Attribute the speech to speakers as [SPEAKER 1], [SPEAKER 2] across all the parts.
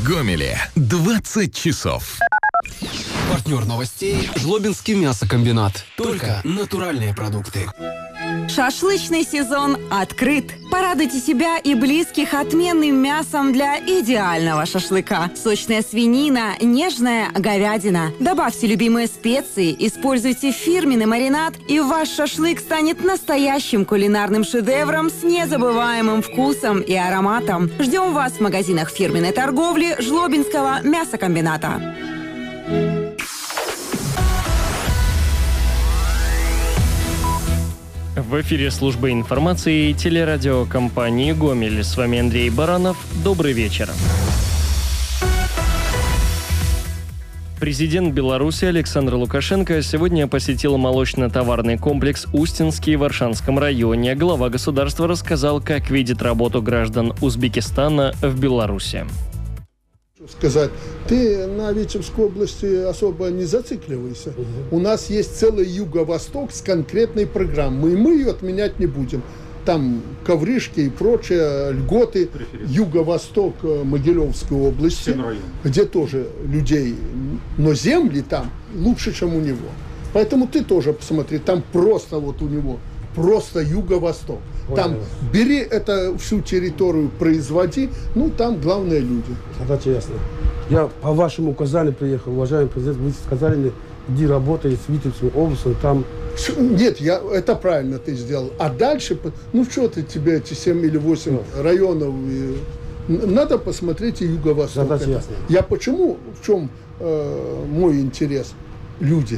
[SPEAKER 1] В Гомеле 20 часов.
[SPEAKER 2] Партнер новостей – Жлобинский мясокомбинат. Только натуральные продукты.
[SPEAKER 3] Шашлычный сезон открыт. Порадуйте себя и близких отменным мясом для идеального шашлыка. Сочная свинина, нежная говядина. Добавьте любимые специи, используйте фирменный маринад, и ваш шашлык станет настоящим кулинарным шедевром с незабываемым вкусом и ароматом. Ждем вас в магазинах фирменной торговли Жлобинского мясокомбината.
[SPEAKER 4] В эфире службы информации и телерадиокомпании «Гомель». С вами Андрей Баранов. Добрый вечер. Президент Беларуси Александр Лукашенко сегодня посетил молочно-товарный комплекс «Устинский» в Аршанском районе. Глава государства рассказал, как видит работу граждан Узбекистана в Беларуси.
[SPEAKER 5] Сказать, ты на Витебской области особо не зацикливайся. У нас есть целый Юго-Восток с конкретной программой, и мы ее отменять не будем. Там ковришки и прочие льготы. Юго-Восток Могилевской области, где тоже людей, но земли там лучше, чем у него. Поэтому ты тоже посмотри, там просто вот у него, просто Юго-Восток. Там бери это всю территорию, производи, ну там главные люди.
[SPEAKER 6] Это ясно. Я по вашему указанию приехал, уважаемый президент, вы сказали мне, иди работай с Витебской областью, там...
[SPEAKER 5] Нет, это правильно ты сделал. А дальше, ну что ты, тебе эти 7 или 8 районов, надо посмотреть и Юго-Восток. Я почему, в чем мой интерес? Люди.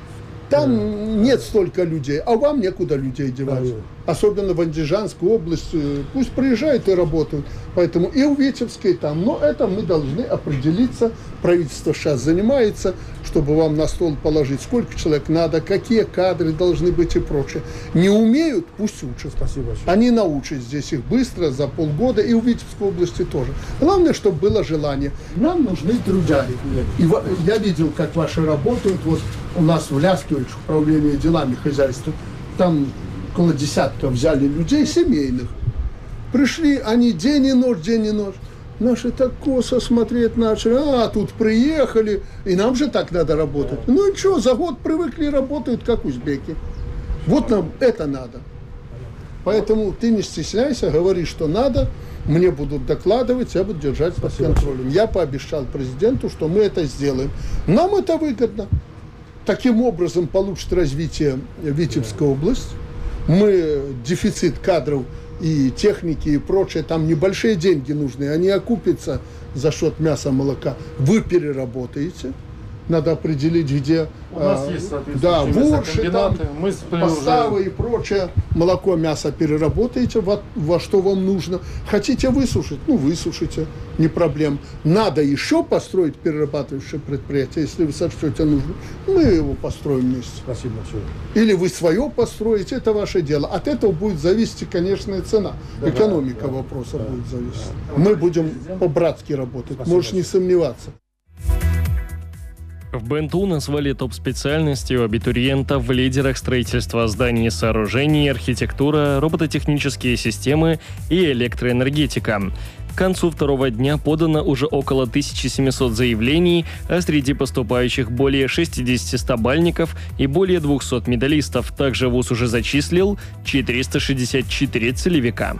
[SPEAKER 5] Там нет столько людей, а вам некуда людей девать. Особенно в Андижанской области. Пусть приезжают и работают. Поэтому и в Витебской там. Но это мы должны определиться. Правительство сейчас занимается, чтобы вам на стол положить, сколько человек надо, какие кадры должны быть и прочее. Не умеют, пусть учат.
[SPEAKER 6] Спасибо большое.
[SPEAKER 5] Они научат здесь их быстро, за полгода. И в Витебской области тоже. Главное, чтобы было желание. Нам нужны трудяги. И я видел, как ваши работают. Вот у нас в Ляскович, управление делами хозяйства, там около десятка взяли людей семейных. Пришли, они день и ночь. Наши так косо смотреть начали. Тут приехали, и нам же так надо работать. Ну и что, за год привыкли, работают, как узбеки. Вот нам это надо. Поэтому ты не стесняйся, говори, что надо. Мне будут докладывать, я буду держать под контролем. Я пообещал президенту, что мы это сделаем. Нам это выгодно. Таким образом получит развитие Витебская область. Мы дефицит кадров и техники и прочее, там небольшие деньги нужны, они окупятся за счет мяса, молока. Вы переработаете. Надо определить, где
[SPEAKER 7] у нас есть соответствующие
[SPEAKER 5] ворши, там, поставы и прочее. Молоко, мясо переработаете во что вам нужно. Хотите высушить? Ну, высушите, не проблем. Надо еще построить перерабатывающее предприятие, если вы сочтете нужно. Мы его построим вместе.
[SPEAKER 6] Спасибо большое.
[SPEAKER 5] Или вы свое построите, это ваше дело. От этого будет зависеть, конечно, и цена. Экономика вопроса будет зависеть. Мы будем по-братски работать, можешь не сомневаться.
[SPEAKER 4] В БНТУ назвали топ-специальности у абитуриентов в лидерах строительства зданий и сооружений, архитектура, робототехнические системы и электроэнергетика. К концу второго дня подано уже около 1700 заявлений, а среди поступающих более 60 стабальников и более 200 медалистов. Также вуз уже зачислил 464 целевика.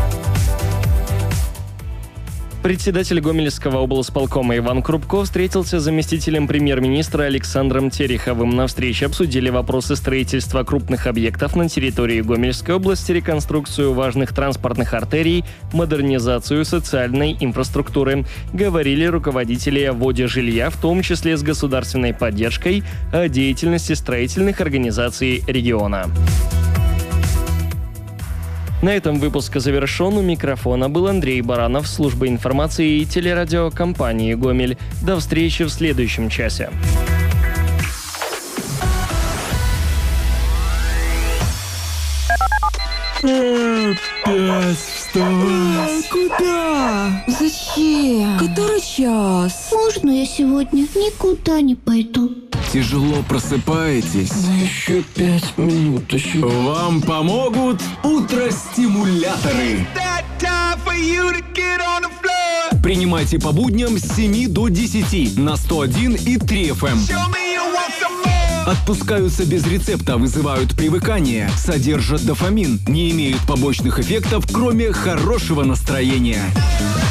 [SPEAKER 4] Председатель Гомельского облсполкома Иван Крупко встретился с заместителем премьер-министра Александром Тереховым. На встрече обсудили вопросы строительства крупных объектов на территории Гомельской области, реконструкцию важных транспортных артерий, модернизацию социальной инфраструктуры. Говорили руководители о вводе жилья, в том числе с государственной поддержкой, о деятельности строительных организаций региона. На этом выпуск завершен. У микрофона был Андрей Баранов, служба информации и телерадиокомпании «Гомель». До встречи в следующем часе.
[SPEAKER 8] Опять вставай.
[SPEAKER 3] Куда? Зачем? Который час?
[SPEAKER 8] Можно я сегодня никуда не пойду?
[SPEAKER 1] Тяжело просыпаетесь?
[SPEAKER 8] Да еще 5 минут.
[SPEAKER 1] Вам помогут утростимуляторы.
[SPEAKER 9] That time for you to get on the floor.
[SPEAKER 1] Принимайте по будням с 7 до 10 на 101 и 3 FM. Отпускаются без рецепта, вызывают привыкание, содержат дофамин, не имеют побочных эффектов, кроме хорошего настроения.